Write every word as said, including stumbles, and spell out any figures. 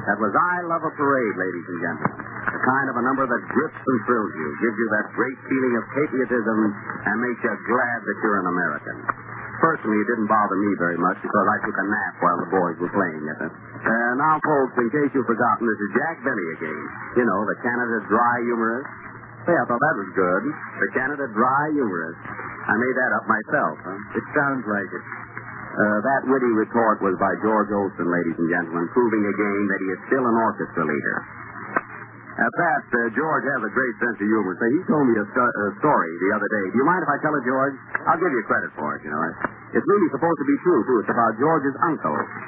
That was I Love a Parade, ladies and gentlemen. The kind of a number that grips and thrills you, gives you that great feeling of patriotism, and makes you glad that you're an American. Personally, it didn't bother me very much because I took a nap while the boys were playing it. Uh, now, folks, in case you've forgotten, this is Jack Benny again. You know, the Canada Dry humorist. Hey, I thought that was good. The Canada Dry humorist. I made that up myself, huh? It sounds like it. Uh, that witty retort was by George Olson, ladies and gentlemen, proving again that he is still an orchestra leader. At that, uh, George has a great sense of humor. So he told me a, sto- a story the other day. Do you mind if I tell it, George? I'll give you credit for it, you know. It's really supposed to be true, too. It's about George's uncle.